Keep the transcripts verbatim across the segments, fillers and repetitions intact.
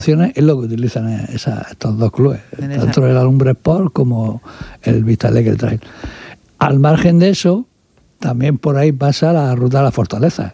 Es lo que utilizan esa, estos dos clubes, En tanto esa... el Alumbre Sport como el Vista Alegre Trail. Al margen de eso, también por ahí pasa la ruta de la Fortaleza.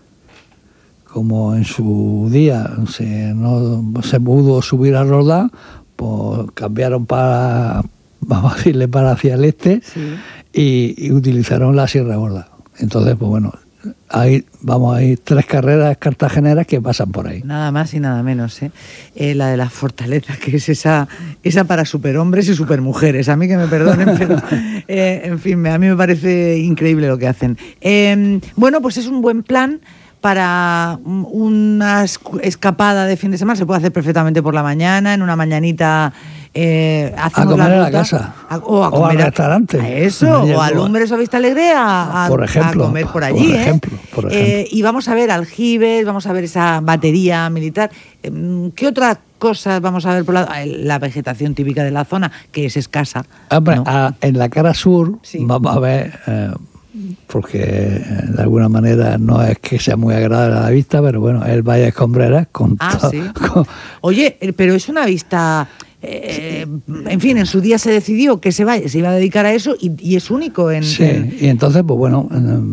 Como en su día se, no se pudo subir a Roldán, pues cambiaron para, vamos a decirle, para hacia el este, sí. y, y utilizaron la Sierra Gorda. Entonces, pues bueno, ahí vamos a ir tres carreras cartageneras que pasan por ahí. Nada más y nada menos, ¿eh? Eh, la de la Fortaleza, que es esa, esa para superhombres y supermujeres. A mí que me perdonen, pero eh, en fin, a mí me parece increíble lo que hacen. Eh, bueno, pues es un buen plan para una escapada de fin de semana. Se puede hacer perfectamente por la mañana, en una mañanita. Eh, a comer la a la casa a, o, a o comer al restaurante a eso, o a Alumbres o Vista Alegre a, a, por ejemplo, a comer por allí, por ejemplo, ¿eh? por ejemplo. Eh, y vamos a ver aljibes, vamos a ver esa batería militar. ¿Qué otras cosas vamos a ver por la, la vegetación típica de la zona, que es escasa? Hombre, ¿no? a, en la cara sur sí. vamos a ver, eh, porque de alguna manera no es que sea muy agradable a la vista, pero bueno, el Valle de Escombreras con ah, todo, sí. con... Oye, pero es una vista... Eh, en fin, en su día se decidió que se, vaya, se iba a dedicar a eso y, y es único en... Sí, en... y entonces, pues bueno,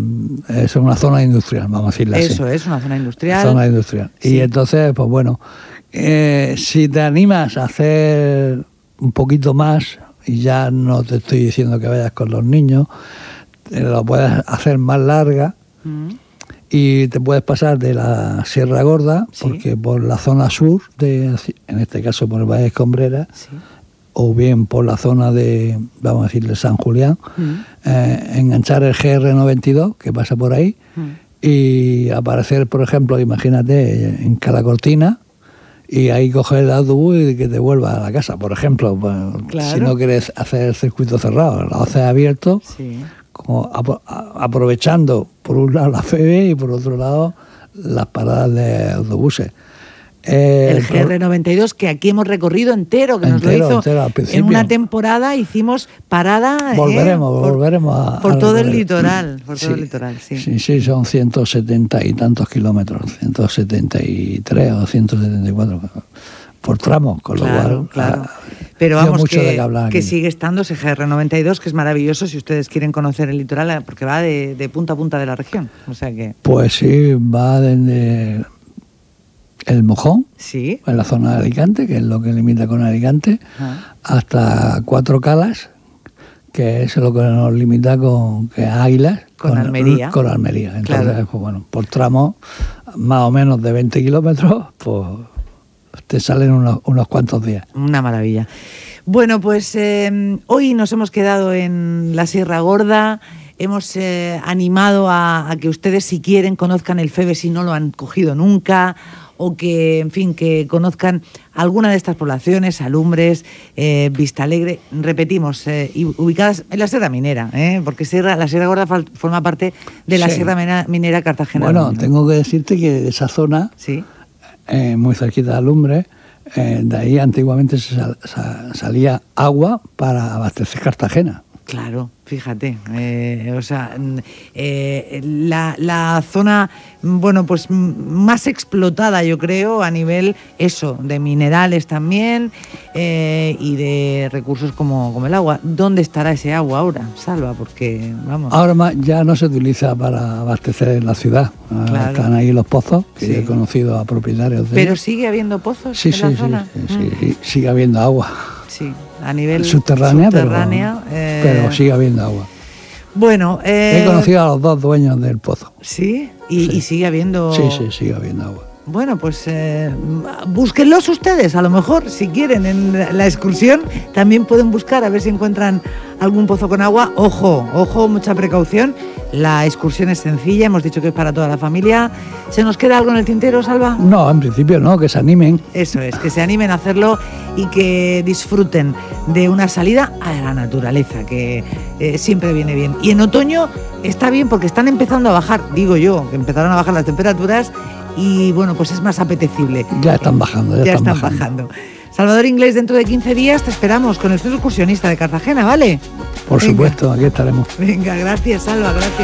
es una zona industrial, vamos a decirlo así. Eso es, una zona industrial. Zona industrial. Sí. Y entonces, pues bueno, eh, si te animas a hacer un poquito más, y ya no te estoy diciendo que vayas con los niños, lo puedes hacer más larga, mm. y te puedes pasar de la Sierra Gorda, ¿sí? Porque por la zona sur, de, en este caso por el Valle de Escombreras, sí. O bien por la zona de, vamos a decir, de San Julián, mm. eh, enganchar el G R noventa y dos, que pasa por ahí, mm. y aparecer, por ejemplo, imagínate, en Calacortina, y ahí coger el autobús y que te vuelva a la casa, por ejemplo. Pues, claro. Si no quieres hacer el circuito cerrado, lo haces abierto, sí. Como aprovechando por un lado la F E B y por otro lado las paradas de autobuses. Eh, el G R noventa y dos, que aquí hemos recorrido entero, que entero, nos lo hizo entero, en una temporada, hicimos parada. Volveremos, eh, por, volveremos a. Por a todo el litoral, por todo sí, el litoral, sí. Sí, sí, son ciento setenta y tantos kilómetros, ciento setenta y tres o ciento setenta y cuatro por tramo, con claro, lo cual. Claro. Ah, pero vamos, mucho que, de que, hablar que sigue estando ese G R noventa y dos, que es maravilloso si ustedes quieren conocer el litoral, porque va de, de punta a punta de la región. O sea que... Pues sí, va desde el Mojón, ¿sí? En la zona de Alicante, que es lo que limita con Alicante, ah. hasta Cuatro Calas, que es lo que nos limita con que Águilas. Con, con Almería. Con Almería. Entonces, claro. Pues bueno, por tramos más o menos de veinte kilómetros, pues te salen unos, unos cuantos días. Una maravilla. Bueno, pues eh, hoy nos hemos quedado en la Sierra Gorda, hemos eh, animado a, a que ustedes, si quieren, conozcan el F E B si no lo han cogido nunca, o que, en fin, que conozcan alguna de estas poblaciones, Alumbres, eh, Vista Alegre, repetimos, eh, ubicadas en la Sierra Minera, eh, porque Sierra, la Sierra Gorda forma parte de la sí. Sierra Minera Cartagena. Bueno, tengo que decirte que de esa zona... Sí. Eh, muy cerquita de Alumbres, eh, de ahí antiguamente se sal, sal, salía agua para abastecer Cartagena. Claro, fíjate, eh, o sea, eh, la, la zona, bueno, pues más explotada, yo creo, a nivel, eso, de minerales también, eh, y de recursos como, como el agua. ¿Dónde estará ese agua ahora, Salva? Porque, vamos... Ahora ya no se utiliza para abastecer en la ciudad. Claro. Están ahí los pozos, que sí. He conocido a propietarios de ¿Pero ellos. sigue habiendo pozos sí, en sí, la sí, zona? Sí, sí, sí, sí, sigue habiendo agua. Sí, a nivel subterránea, subterránea pero, eh... pero sigue habiendo agua. Bueno, eh... he conocido a los dos dueños del pozo. ¿Sí? ¿Y, sí. y sigue habiendo...? Sí, sí, sigue habiendo agua. Bueno, pues eh, búsquenlos ustedes, a lo mejor, si quieren, en la excursión también pueden buscar a ver si encuentran algún pozo con agua. Ojo, ojo, mucha precaución. La excursión es sencilla, hemos dicho que es para toda la familia. ¿Se nos queda algo en el tintero, Salva? No, en principio no, que se animen. Eso es, que se animen a hacerlo y que disfruten de una salida a la naturaleza, que eh, siempre viene bien. Y en otoño está bien porque están empezando a bajar, digo yo, que empezaron a bajar las temperaturas y bueno, pues es más apetecible. Ya están bajando, ya, ya están, están bajando. bajando. Salvador Inglés, dentro de quince días te esperamos con el Centro Excursionista de Cartagena, ¿vale? Por Venga. supuesto, aquí estaremos. Venga, gracias, Salva, gracias.